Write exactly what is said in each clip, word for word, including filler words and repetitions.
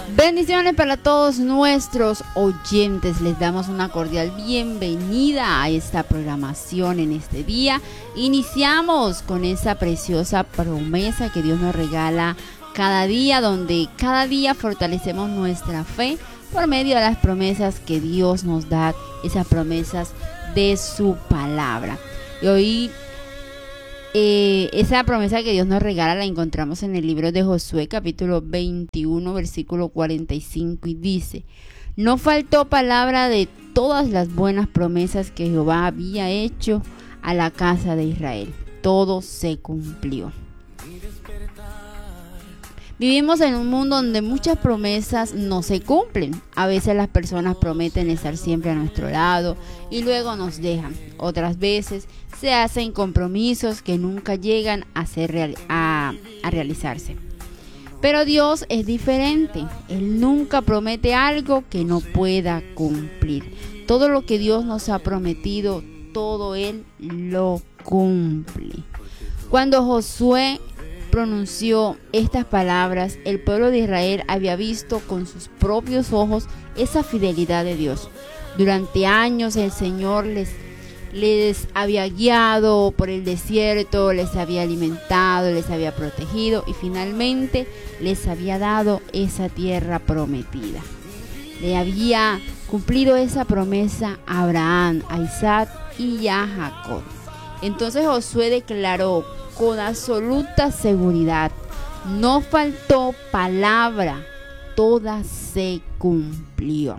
Bendiciones para todos nuestros oyentes. Les damos una cordial bienvenida a esta programación en este día. Iniciamos con esa preciosa promesa que Dios nos regala cada día, donde cada día fortalecemos nuestra fe por medio de las promesas que Dios nos da, esas promesas de su palabra. Y hoy Eh, esa promesa que Dios nos regala la encontramos en el libro de Josué, capítulo veintiuno, versículo cuarenta y cinco, y dice: no faltó palabra de todas las buenas promesas que Jehová había hecho a la casa de Israel. Todo se cumplió. Vivimos en un mundo donde muchas promesas no se cumplen. A veces las personas prometen estar siempre a nuestro lado y luego nos dejan. Otras veces se hacen compromisos que nunca llegan a, ser real, a, a realizarse. Pero Dios es diferente. Él nunca promete algo que no pueda cumplir. Todo lo que Dios nos ha prometido, todo Él lo cumple. Cuando Josué pronunció estas palabras, el pueblo de Israel había visto con sus propios ojos esa fidelidad de Dios. Durante años el Señor les, les había guiado por el desierto, les había alimentado, les había protegido y finalmente les había dado esa tierra prometida. Le había cumplido esa promesa a Abraham, a Isaac y a Jacob. Entonces Josué declaró con absoluta seguridad: no faltó palabra, toda se cumplió.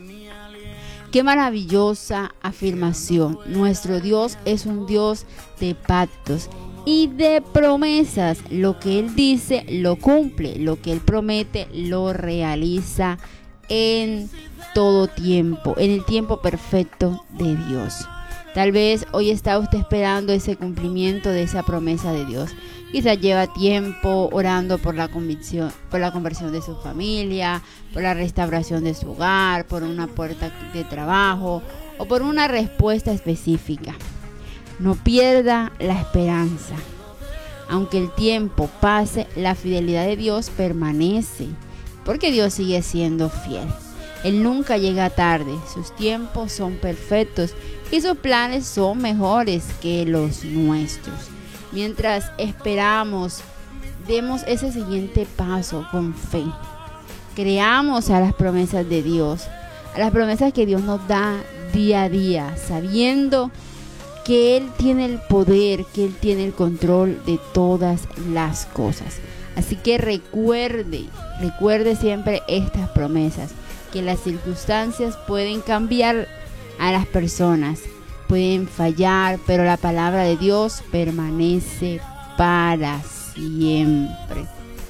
Qué maravillosa afirmación. Nuestro Dios es un Dios de pactos y de promesas. Lo que Él dice lo cumple, lo que Él promete lo realiza en todo tiempo, en el tiempo perfecto de Dios. Tal vez hoy está usted esperando ese cumplimiento de esa promesa de Dios. Quizás lleva tiempo orando por la convicción, por la conversión de su familia, por la restauración de su hogar, por una puerta de trabajo o por una respuesta específica. No pierda la esperanza. Aunque el tiempo pase, la fidelidad de Dios permanece, porque Dios sigue siendo fiel. Él nunca llega tarde, sus tiempos son perfectos y sus planes son mejores que los nuestros. Mientras esperamos, demos ese siguiente paso con fe. Creamos a las promesas de Dios, a las promesas que Dios nos da día a día, sabiendo que Él tiene el poder, que Él tiene el control de todas las cosas. Así que recuerde, recuerde siempre estas promesas, que las circunstancias pueden cambiar a las personas, pueden fallar, pero la palabra de Dios permanece para siempre.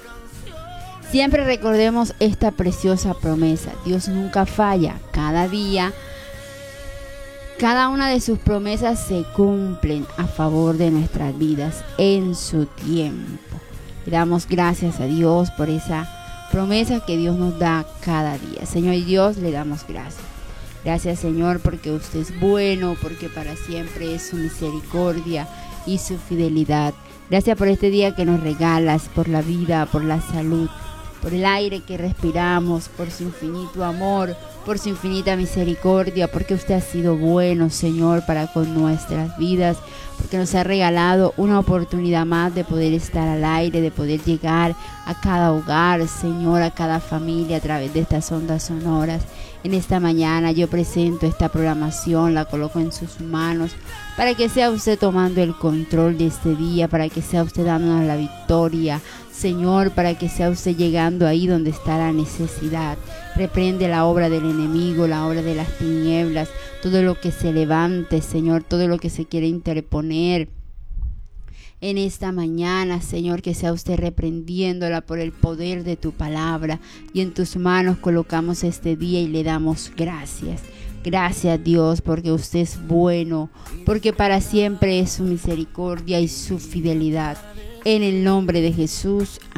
Siempre recordemos esta preciosa promesa. Dios nunca falla. Cada día, cada una de sus promesas se cumplen a favor de nuestras vidas en su tiempo. Le damos gracias a Dios por esa promesa que Dios nos da cada día. Señor Dios, le damos gracias. Gracias, Señor, porque usted es bueno, porque para siempre es su misericordia y su fidelidad. Gracias por este día que nos regalas, por la vida, por la salud, por el aire que respiramos, por su infinito amor, por su infinita misericordia, porque usted ha sido bueno, Señor, para con nuestras vidas, porque nos ha regalado una oportunidad más de poder estar al aire, de poder llegar a cada hogar, Señor, a cada familia a través de estas ondas sonoras. En esta mañana yo presento esta programación, la coloco en sus manos, para que sea usted tomando el control de este día, para que sea usted dándonos la victoria, Señor, para que sea usted llegando ahí donde está la necesidad. Reprende la obra del enemigo, la obra de las tinieblas, todo lo que se levante, Señor, todo lo que se quiere interponer en esta mañana, Señor, que sea usted reprendiéndola por el poder de tu palabra, y en tus manos colocamos este día y le damos gracias. Gracias, Dios, porque usted es bueno, porque para siempre es su misericordia y su fidelidad. En el nombre de Jesús,